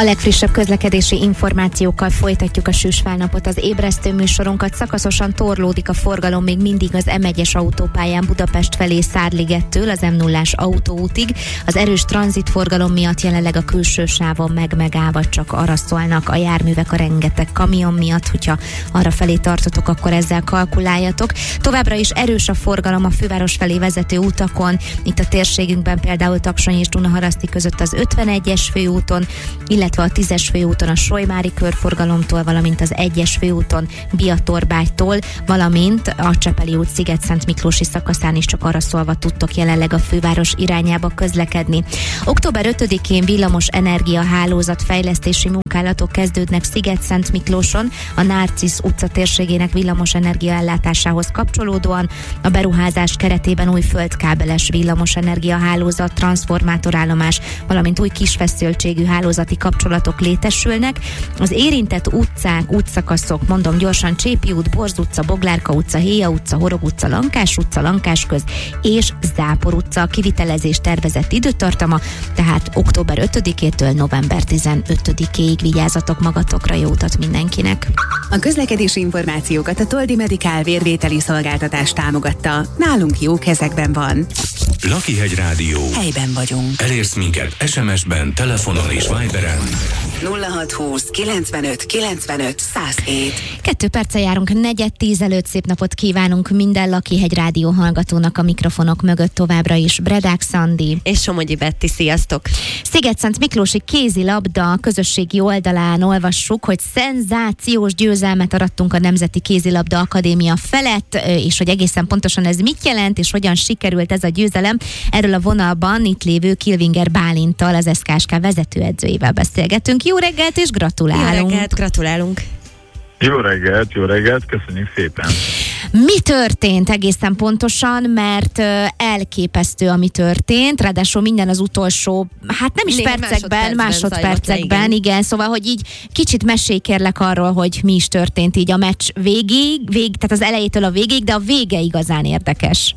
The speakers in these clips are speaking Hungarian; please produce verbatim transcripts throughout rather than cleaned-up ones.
A legfrissebb közlekedési információkkal folytatjuk a Sűsfálnapot. Az ébresztő műsorunkat. Szakaszosan torlódik a forgalom még mindig az em egyes autópályán Budapest felé Szárligettől az em nullás autóútig. Az erős tranzitforgalom miatt jelenleg a külső sávon meg-megállva csak arra szólnak a járművek a rengeteg kamion miatt, hogyha arra felé tartotok, akkor ezzel kalkuláljatok. Továbbra is erős a forgalom a főváros felé vezető utakon. Itt a térségünkben például Taksony és Dunaharaszti között az ötvenegyes főúton, illetve a tízes főúton a Solymári körforgalomtól, valamint az egyes főúton Biatorbágytól, valamint a Csepeli út Sziget-Szent Miklósi szakaszán is csak arra szólva tudtok jelenleg a főváros irányába közlekedni. október ötödikén villamos energiahálózat fejlesztési munkálatok kezdődnek Sziget-Szent Miklóson, a Nárcisz utca térségének villamos energiaellátásához kapcsolódóan. A beruházás keretében új földkábeles villamos energiahálózat, transformátorállomás, valamint új kisfeszültségű hálózati kapcsolatok létesülnek. Az érintett utcák, útszakaszok, mondom gyorsan, Csépi út, Borz utca, Boglárka utca, Héja utca, Horog utca, Lankás utca, Lankásköz és Zápor utca. A kivitelezés tervezett időtartama, tehát október ötödikétől november tizenötödikéig. Vigyázzatok magatokra, jó utat mindenkinek! A közlekedési információkat a Toldi Medical vérvételi szolgáltatás támogatta. Nálunk jó kezekben van. Lakihegy Rádió. Helyben vagyunk. Elérsz minket es em es-ben, telefonon és Viberen. nulla hat húsz kilencvenöt kilencvenöt száz hét. Kettő perce járunk, negyed tíz előtt. Szép napot kívánunk minden Lakihegy Rádió hallgatónak a mikrofonok mögött továbbra is. Bredák Szandi és Somogyi Betti, sziasztok! Sziget-Szent Miklósi kézilabda közösségi oldalán olvassuk, hogy szenzációs győzelmet arattunk a Nemzeti Kézilabda Akadémia felett, és hogy egészen pontosan ez mit jelent, és hogyan sikerült ez a győzelem. Erről a vonalban itt lévő Kilvinger Bálinttal, az es ká es ká vezetőedzőjével beszélgetünk. Jó reggelt és gratulálunk! Jó reggelt, gratulálunk! Jó reggelt, jó reggelt, köszönjük szépen! Mi történt egészen pontosan, mert uh, elképesztő, ami történt, ráadásul minden az utolsó, hát nem is Néha percekben, másodpercben, másodpercekben, igen. igen, szóval, hogy így kicsit mesélj kérlek arról, hogy mi is történt így a meccs végig, vég, tehát az elejétől a végig, de a vége igazán érdekes.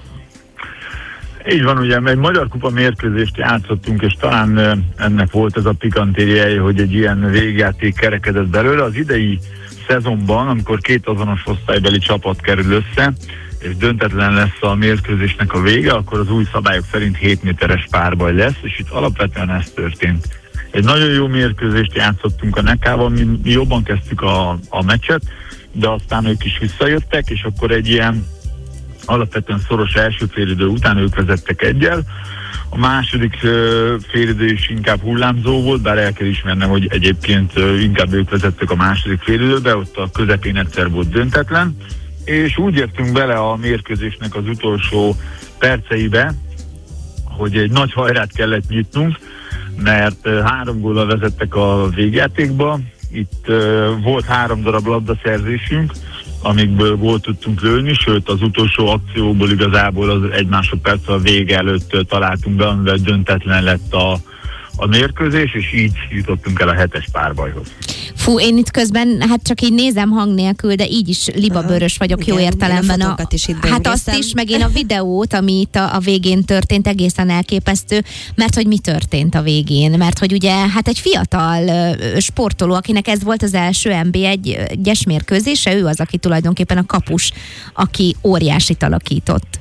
Így van, ugye egy Magyar Kupa mérkőzést játszottunk, és talán ennek volt ez a pikantériája, hogy egy ilyen végjáték kerekedett belőle. Az idei szezonban, amikor két azonos osztálybeli csapat kerül össze, és döntetlen lesz a mérkőzésnek a vége, akkor az új szabályok szerint hét méteres párbaj lesz, és itt alapvetően ez történt. Egy nagyon jó mérkőzést játszottunk a Nekával, mi, mi jobban kezdtük a, a meccset, de aztán ők is visszajöttek, és akkor egy ilyen alapvetően szoros első félidő után ők vezettek egyel. A második uh, félidő is inkább hullámzó volt, bár el kell ismernem, hogy egyébként uh, inkább ők vezettek a második félidőbe, ott a közepén egyszer volt döntetlen, és úgy értünk bele a mérkőzésnek az utolsó perceibe, hogy egy nagy hajrát kellett nyitnunk, mert uh, három góllal vezettek a végjátékba. Itt uh, volt három darab labdaszerzésünk, amikből gólt tudtunk lőni, sőt az utolsó akcióból igazából az egy másodperc a vége előtt találtunk be, amivel döntetlen lett a, a mérkőzés, és így jutottunk el a hetes párbajhoz. Fú, én itt közben, hát csak így nézem hang nélkül, de így is libabőrös vagyok, igen, jó értelemben. A, is itt hát azt is, meg én a videót, ami itt a, a végén történt, egészen elképesztő, mert hogy mi történt a végén, mert hogy ugye, hát egy fiatal uh, sportoló, akinek ez volt az első en bé egyes mérkőzése, ő az, aki tulajdonképpen a kapus, aki óriásit alakított.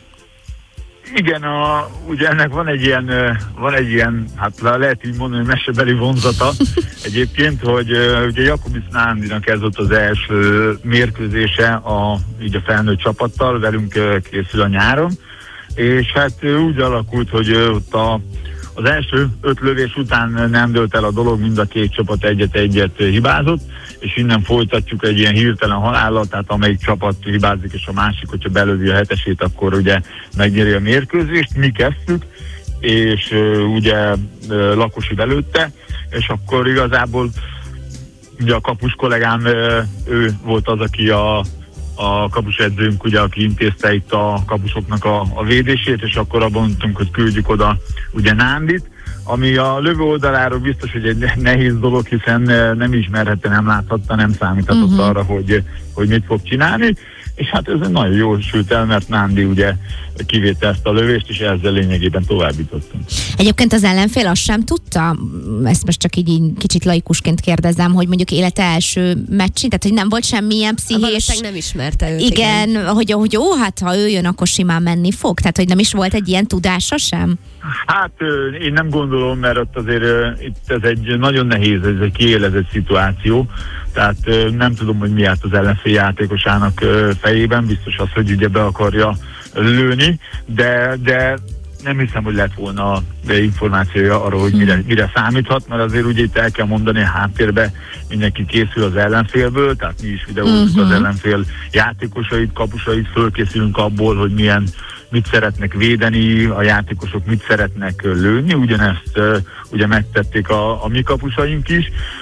Igen, a, ugye ennek van egy ilyen, van egy ilyen, hát lehet így mondani, mesebeli vonzata egyébként, hogy ugye Jakubis Nándinak ez volt az első mérkőzése a, így a felnőtt csapattal, velünk készül a nyáron, és hát úgy alakult, hogy ott a, az első öt lövés után nem dőlt el a dolog, mind a két csapat egyet-egyet hibázott, és innen folytatjuk egy ilyen hirtelen halállal, tehát amelyik csapat hibázik, és a másik, hogyha belövi a hetesét, akkor ugye megnyeri a mérkőzést. Mi kezdtük, és uh, ugye uh, Lakosi belőtte, és akkor igazából ugye a kapus kollégám, uh, ő volt az, aki a, a kapusedzőnk, ugye, aki intézte itt a kapusoknak a, a védését, és akkor abban mondtunk, hogy küldjük oda ugye Nándit, ami a lövő oldaláról biztos, hogy egy nehéz dolog, hiszen nem ismerhette, nem láthatta, nem számíthatott uh-huh. arra, hogy, hogy mit fog csinálni, és hát ez nagyon jól sült el, mert Nándi ugye kivétte ezt a lövést, és ezzel lényegében továbbítottunk. Egyébként az ellenfél azt sem tudta, ezt most csak így, így kicsit laikusként kérdezem, hogy mondjuk élete első meccsén, tehát hogy nem volt semmilyen pszichés... Valószínűleg nem ismerte őt. Igen, igen. Hogy, hogy jó, hát ha ő jön, akkor simán menni fog, tehát hogy nem is volt egy ilyen tudása sem? Hát én nem gondolom, mert ott azért itt ez egy nagyon nehéz, ez egy kiélezett szituáció, tehát nem tudom, hogy mi állt az ellenfél játékosának fejében, biztos az, hogy ugye be akarja lőni, de, de nem hiszem, hogy lett volna információja arról, hogy mire, mire számíthat, mert azért ugye itt el kell mondani, a háttérbe mindenki készül az ellenfélből, tehát mi is videózunk uh-huh. az ellenfél játékosait, kapusait, fölkészülünk abból, hogy milyen, mit szeretnek védeni, a játékosok mit szeretnek lőni, ugyanezt uh, ugye megtették a, a mi kapusaink is,